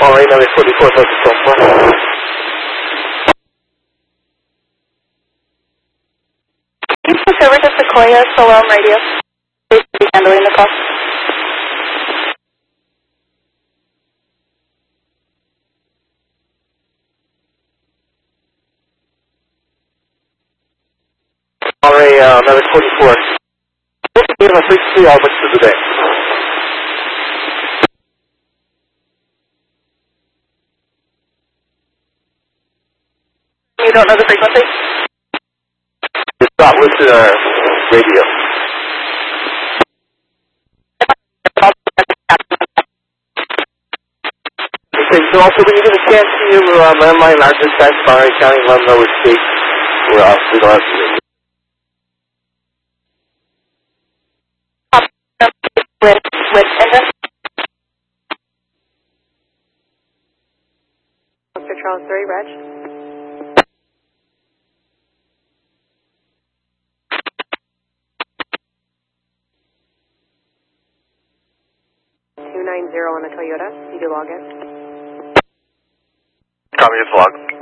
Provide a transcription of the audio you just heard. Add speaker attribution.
Speaker 1: Alright, number 44, focus on 4.
Speaker 2: Can you push over to Sequoia, Solom Radio? Please be handling the call.
Speaker 1: Alright, number 44. Give us 3 all much for today.
Speaker 2: You don't know the frequency?
Speaker 1: It's not listed on our radio. Okay, so also when you get a chance to your landline, our dispatch Monterey County, let them know which state we're off. We don't have to do it.
Speaker 2: With engine? Mr. Charles 3, Reg. On the Toyota, you do log in.
Speaker 1: Copy, it's log.